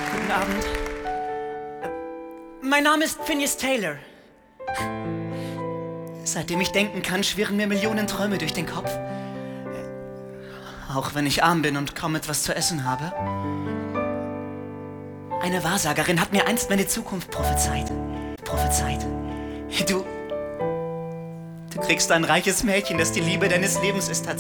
Guten Abend. Mein Name ist Phineas Taylor. Seitdem ich denken kann, schwirren mir Millionen Träume durch den Kopf. Auch wenn ich arm bin und kaum etwas zu essen habe. Eine Wahrsagerin hat mir einst meine Zukunft prophezeit. Du kriegst ein reiches Mädchen, das die Liebe deines Lebens ist,